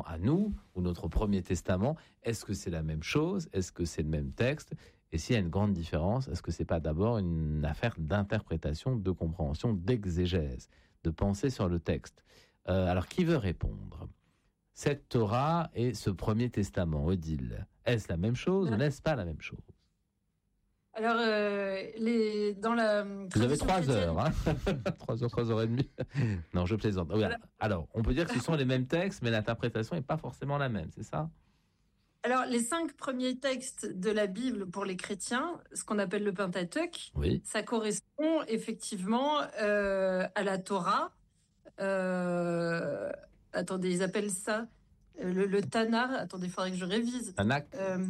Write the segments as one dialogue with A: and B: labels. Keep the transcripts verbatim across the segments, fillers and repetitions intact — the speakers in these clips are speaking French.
A: Testament à nous, ou notre Premier Testament, est-ce que c'est la même chose? Est-ce que c'est le même texte? Et s'il y a une grande différence, est-ce que c'est pas d'abord une affaire d'interprétation, de compréhension, d'exégèse, de penser sur le texte? euh, Alors, qui veut répondre? Cette Torah et ce Premier Testament, Odile, est-ce la même chose ou n'est-ce pas la même chose?
B: Alors, euh, les, dans la
A: Vous avez trois heures, hein trois heures, trois heures et demie. Non, je plaisante. Voilà. Alors, on peut dire que ce sont les mêmes textes, mais l'interprétation n'est pas forcément la même, c'est ça?
B: Alors, les cinq premiers textes de la Bible pour les chrétiens, ce qu'on appelle le Pentateuque,
A: oui.
B: ça correspond effectivement euh, à la Torah. Euh, attendez, ils appellent ça le, le Tanar. Attendez, il faudrait que je révise.
A: Tanakh.
B: Euh,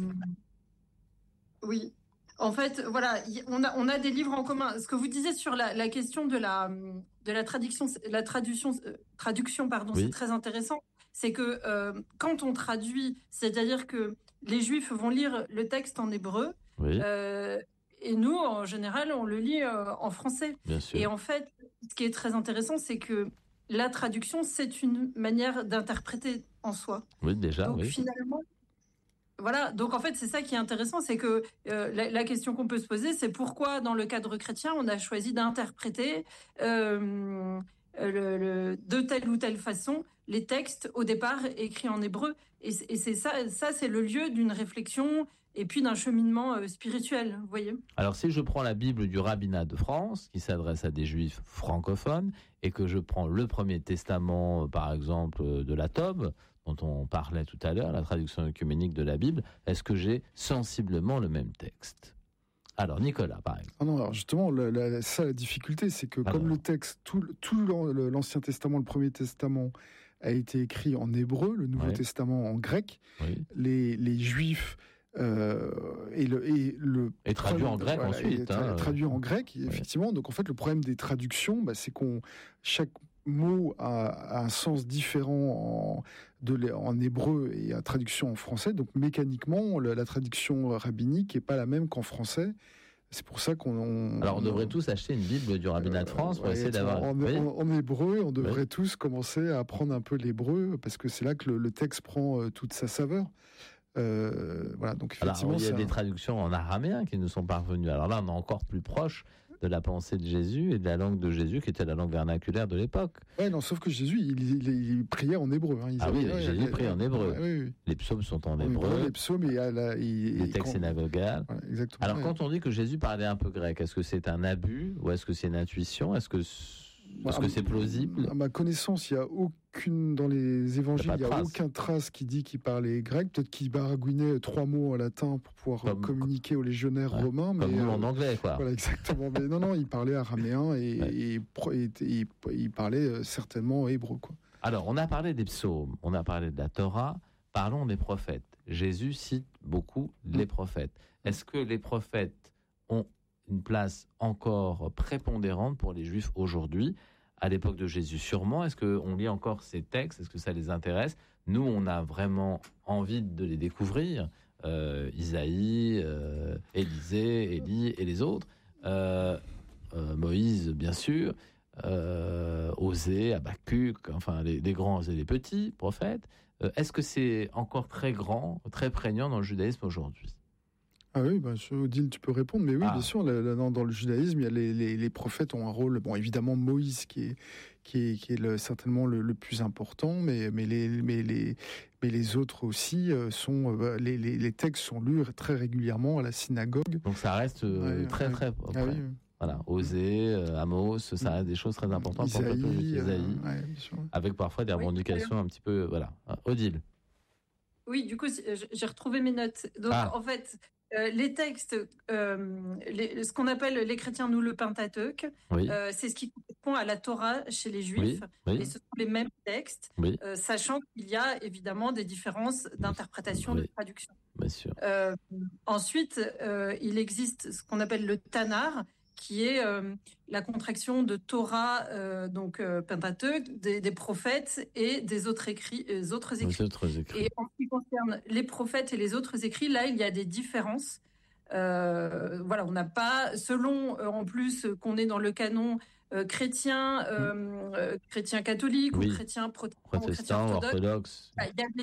B: oui. En fait, voilà, on a on a des livres en commun. Ce que vous disiez sur la, la question de la de la traduction, la traduction euh, traduction pardon, oui. C'est très intéressant. C'est que euh, quand on traduit, c'est-à-dire que les Juifs vont lire le texte en hébreu, oui. euh, et nous, en général, on le lit euh, en français.
A: Bien sûr.
B: Et en fait, ce qui est très intéressant, c'est que la traduction, c'est une manière d'interpréter en soi.
A: Oui, déjà.
B: Donc
A: oui.
B: finalement. Voilà, donc en fait c'est ça qui est intéressant, c'est que euh, la, la question qu'on peut se poser, c'est pourquoi dans le cadre chrétien on a choisi d'interpréter euh, le, le, de telle ou telle façon les textes au départ écrits en hébreu, et, et c'est ça, ça c'est le lieu d'une réflexion et puis d'un cheminement euh, spirituel, vous voyez.
A: Alors si je prends la Bible du rabbinat de France, qui s'adresse à des juifs francophones, et que je prends le Premier Testament, par exemple, de la Tob, dont on parlait tout à l'heure, la traduction œcuménique de la Bible, est-ce que j'ai sensiblement le même texte? Alors, Nicolas, par exemple.
C: Ah non, alors justement, la, la, ça, la difficulté, c'est que alors. Comme le texte, tout, tout l'Ancien Testament, le Premier Testament, a été écrit en hébreu, le Nouveau oui. Testament en grec, oui. les, les Juifs... Euh, et le et le
A: et traduit en grec voilà, ensuite
C: tra-
A: hein,
C: traduit en grec effectivement ouais. Donc en fait le problème des traductions bah, c'est qu'on chaque mot a, a un sens différent en de en hébreu et à traduction en français, donc mécaniquement la, la traduction rabbinique est pas la même qu'en français. C'est pour ça qu'on... On,
A: Alors, on devrait tous acheter une Bible du rabbinat de France pour euh, essayer d'avoir...
C: En,
A: oui.
C: en, en hébreu, on devrait oui. tous commencer à apprendre un peu l'hébreu, parce que c'est là que le, le texte prend euh, toute sa saveur. Euh, voilà, donc effectivement,
A: alors, il y a
C: un...
A: des traductions en araméen qui nous sont parvenues. Alors là, on est encore plus proche de la pensée de Jésus et de la langue de Jésus, qui était la langue vernaculaire de l'époque.
C: Ouais, non, sauf que Jésus, il, il, il priait en hébreu. Hein.
A: Ah oui, Jésus priait en hébreu.
C: Ouais, oui, oui.
A: Les psaumes sont en, en hébreu.
C: hébreu. Les psaumes, il y a la, il,
A: les textes
C: quand...
A: synagogal.
C: Voilà, exactement.
A: Alors,
C: ouais.
A: quand on dit que Jésus parlait un peu grec, est-ce que c'est un abus ou est-ce que c'est une intuition? Est-ce que est-ce que c'est plausible?
C: À ma connaissance, il n'y a aucune, dans les évangiles, il n'y a, a aucun trace qui dit qu'il parlait grec. Peut-être qu'il baragouinait trois mots en latin pour pouvoir comme, communiquer aux légionnaires
A: ouais,
C: romains.
A: Comme
C: mais,
A: nous
C: euh,
A: en anglais, quoi.
C: Voilà, exactement. Mais non, non, il parlait araméen et, ouais. et, et, et, et il parlait certainement hébreu, quoi.
A: Alors, on a parlé des psaumes, on a parlé de la Torah, parlons des prophètes. Jésus cite beaucoup mmh. les prophètes. Est-ce que les prophètes ont une place encore prépondérante pour les Juifs aujourd'hui, à l'époque de Jésus sûrement? Est-ce qu'on lit encore ces textes? Est-ce que ça les intéresse? Nous, on a vraiment envie de les découvrir. Euh, Isaïe, euh, Élisée, Élie et les autres. Euh, euh, Moïse, bien sûr. Euh, Osée, Habakkuk, enfin les, les grands et les petits prophètes. Euh, est-ce que c'est encore très grand, très prégnant dans le judaïsme aujourd'hui?
C: Ah oui, bah, Odile, tu peux répondre, mais oui, ah. bien sûr, là, là, dans, dans le judaïsme, il y a les, les, les prophètes ont un rôle, bon, évidemment, Moïse, qui est, qui est, qui est le, certainement le, le plus important, mais, mais les, mais les, mais les autres aussi sont, euh, les, les, les textes sont lus très régulièrement à la synagogue.
A: Donc ça reste euh, ouais, très, ouais. très, très,
C: ah, oui, oui.
A: Voilà, Osée, euh, Amos, ça reste des choses très importantes
C: Isaïe,
A: pour le peuple Isaïe,
C: euh, ouais,
A: avec parfois des revendications oui, un petit peu, voilà. Odile.
B: Oui, du coup, j'ai retrouvé mes notes. Donc, ah. en fait, euh, les textes, euh, les, ce qu'on appelle les chrétiens, nous, le Pentateuque, oui. euh, c'est ce qui correspond à la Torah chez les Juifs. Oui, oui. Et ce sont les mêmes textes, oui. euh, sachant qu'il y a évidemment des différences d'interprétation, oui. de traduction.
A: Bien sûr.
B: Euh, ensuite, euh, il existe ce qu'on appelle le Tanar, qui est euh, la contraction de Torah, euh, donc euh, Pentateuque, des, des prophètes et des autres écrits, euh, autres écrits.
A: Les autres écrits.
B: Et en ce qui concerne les prophètes et les autres écrits, là, il y a des différences. Euh, voilà, on n'a pas, selon euh, en plus qu'on est dans le canon euh, chrétien, euh, mmh. euh, chrétien catholique oui. ou chrétien protestant,
A: protestant,
B: chrétien orthodoxe,
A: orthodoxe.
B: Il y a des